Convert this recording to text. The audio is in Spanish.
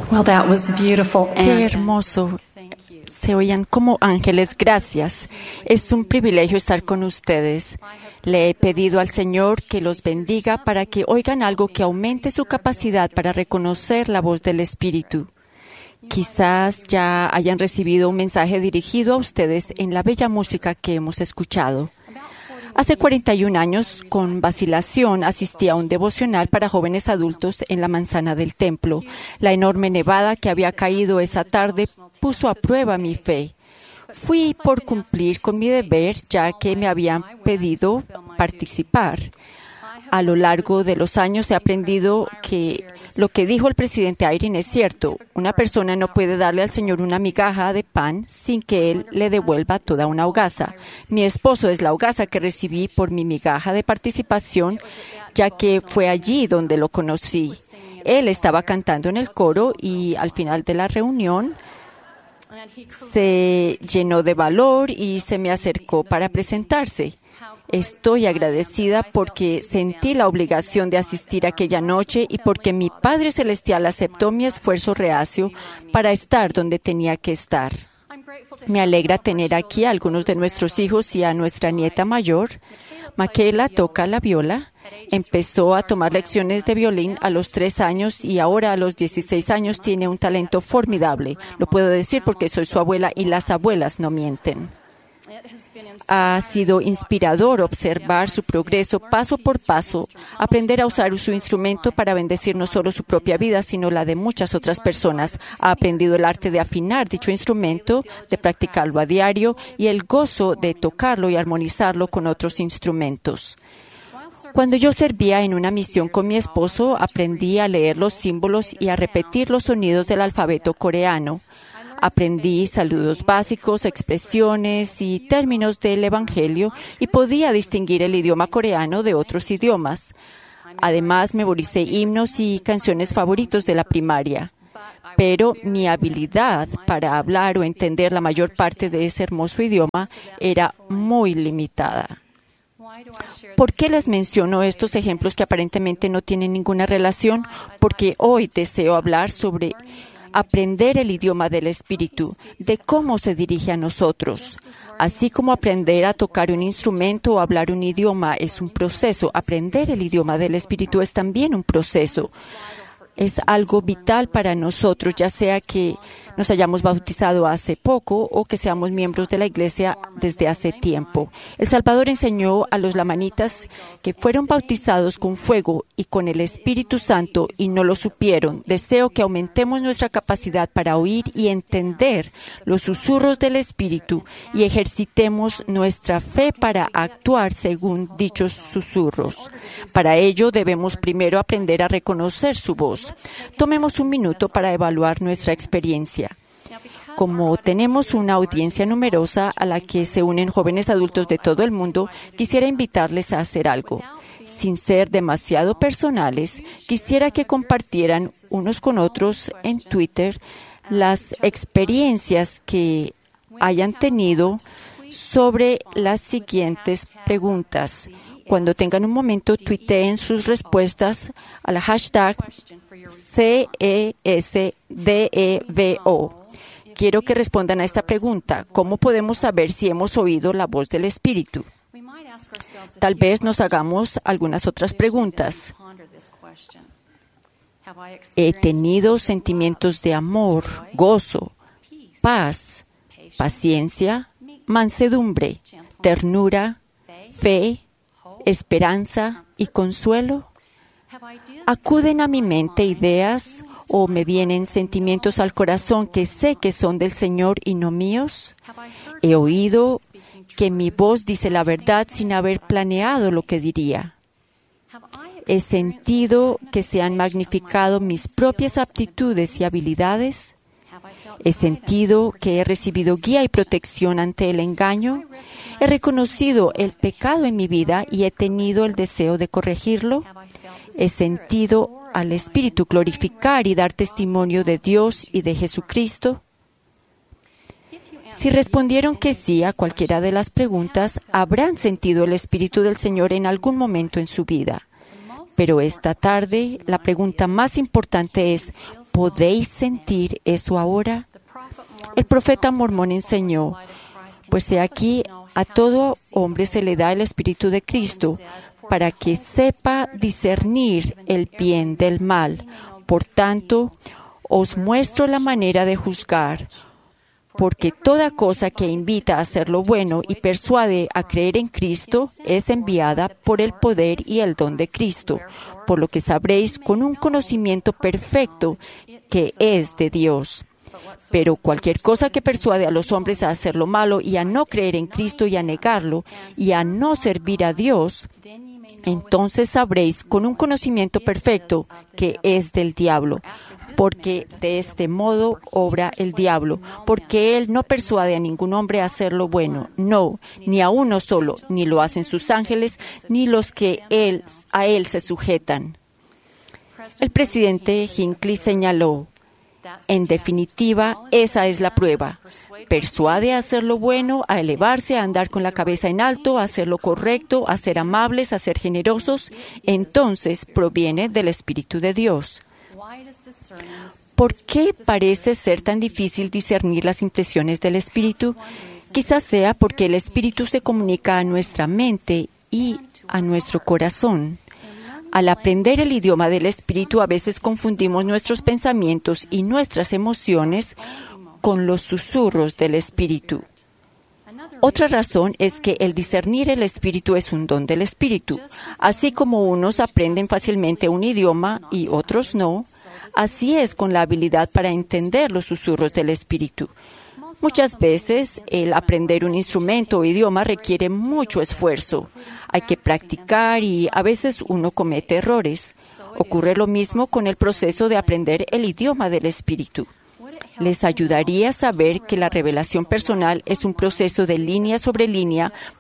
Well, that was beautiful. Qué hermoso. Se oían como ángeles. Gracias. Es un privilegio estar con ustedes. Le he pedido al Señor que los bendiga para que oigan algo que aumente su capacidad para reconocer la voz del Espíritu. Quizás ya hayan recibido un mensaje dirigido a ustedes en la bella música que hemos escuchado. Hace 41 años, con vacilación, asistí a un devocional para jóvenes adultos en la manzana del templo. La enorme nevada que había caído esa tarde puso a prueba mi fe. Fui por cumplir con mi deber, ya que me habían pedido participar. A lo largo de los años he aprendido que lo que dijo el presidente Eyring es cierto. Una persona no puede darle al Señor una migaja de pan sin que Él le devuelva toda una hogaza. Mi esposo es la hogaza que recibí por mi migaja de participación, ya que fue allí donde lo conocí. Él estaba cantando en el coro y al final de la reunión se llenó de valor y se me acercó para presentarse. Estoy agradecida porque sentí la obligación de asistir aquella noche y porque mi Padre Celestial aceptó mi esfuerzo reacio para estar donde tenía que estar. Me alegra tener aquí a algunos de nuestros hijos y a nuestra nieta mayor. Michaela toca la viola. Empezó a tomar lecciones de violín a los 3 años y ahora a los 16 años tiene un talento formidable. Lo puedo decir porque soy su abuela y las abuelas no mienten. Ha sido inspirador observar su progreso paso por paso, aprender a usar su instrumento para bendecir no solo su propia vida, sino la de muchas otras personas. Ha aprendido el arte de afinar dicho instrumento, de practicarlo a diario y el gozo de tocarlo y armonizarlo con otros instrumentos. Cuando yo servía en una misión con mi esposo, aprendí a leer los símbolos y a repetir los sonidos del alfabeto coreano. Aprendí saludos básicos, expresiones y términos del Evangelio y podía distinguir el idioma coreano de otros idiomas. Además, memoricé himnos y canciones favoritos de la primaria. Pero mi habilidad para hablar o entender la mayor parte de ese hermoso idioma era muy limitada. ¿Por qué les menciono estos ejemplos que aparentemente no tienen ninguna relación? Porque hoy deseo hablar sobre aprender el idioma del Espíritu, de cómo se dirige a nosotros. Así como aprender a tocar un instrumento o hablar un idioma es un proceso, aprender el idioma del Espíritu es también un proceso. Es algo vital para nosotros, ya sea que nos hayamos bautizado hace poco o que seamos miembros de la Iglesia desde hace tiempo. El Salvador enseñó a los lamanitas que fueron bautizados con fuego y con el Espíritu Santo y no lo supieron. Deseo que aumentemos nuestra capacidad para oír y entender los susurros del Espíritu y ejercitemos nuestra fe para actuar según dichos susurros. Para ello debemos primero aprender a reconocer su voz. Tomemos un minuto para evaluar nuestra experiencia. Como tenemos una audiencia numerosa a la que se unen jóvenes adultos de todo el mundo, quisiera invitarles a hacer algo. Sin ser demasiado personales, quisiera que compartieran unos con otros en Twitter las experiencias que hayan tenido sobre las siguientes preguntas. Cuando tengan un momento, tuiteen sus respuestas a la hashtag CESDEVO. Quiero que respondan a esta pregunta. ¿Cómo podemos saber si hemos oído la voz del Espíritu? Tal vez nos hagamos algunas otras preguntas. ¿He tenido sentimientos de amor, gozo, paz, paciencia, mansedumbre, ternura, fe, esperanza y consuelo? ¿Acuden a mi mente ideas o me vienen sentimientos al corazón que sé que son del Señor y no míos? ¿He oído que mi voz dice la verdad sin haber planeado lo que diría? ¿He sentido que se han magnificado mis propias aptitudes y habilidades? ¿He sentido que he recibido guía y protección ante el engaño? ¿He reconocido el pecado en mi vida y he tenido el deseo de corregirlo? ¿He sentido al Espíritu glorificar y dar testimonio de Dios y de Jesucristo? Si respondieron que sí a cualquiera de las preguntas, habrán sentido el Espíritu del Señor en algún momento en su vida. Pero esta tarde, la pregunta más importante es, ¿podéis sentir eso ahora? El profeta mormón enseñó, pues he aquí, a todo hombre se le da el Espíritu de Cristo para que sepa discernir el bien del mal. Por tanto, os muestro la manera de juzgar, porque toda cosa que invita a hacer lo bueno y persuade a creer en Cristo es enviada por el poder y el don de Cristo, por lo que sabréis con un conocimiento perfecto que es de Dios. Pero cualquier cosa que persuade a los hombres a hacer lo malo y a no creer en Cristo y a negarlo y a no servir a Dios, entonces sabréis con un conocimiento perfecto que es del diablo, porque de este modo obra el diablo, porque él no persuade a ningún hombre a hacer lo bueno, no, ni a uno solo, ni lo hacen sus ángeles, ni los que a él se sujetan. El presidente Hinckley señaló, en definitiva, esa es la prueba. Persuade a hacer lo bueno, a elevarse, a andar con la cabeza en alto, a hacer lo correcto, a ser amables, a ser generosos. Entonces proviene del Espíritu de Dios. ¿Por qué parece ser tan difícil discernir las impresiones del Espíritu? Quizás sea porque el Espíritu se comunica a nuestra mente y a nuestro corazón. Al aprender el idioma del Espíritu, a veces confundimos nuestros pensamientos y nuestras emociones con los susurros del Espíritu. Otra razón es que el discernir el Espíritu es un don del Espíritu. Así como unos aprenden fácilmente un idioma y otros no, así es con la habilidad para entender los susurros del Espíritu. Muchas veces el aprender un instrumento o idioma requiere mucho esfuerzo. Hay que practicar y a veces uno comete errores. Ocurre lo mismo con el proceso de aprender el idioma del Espíritu. Les ayudaría a saber que la revelación personal es un proceso de línea sobre línea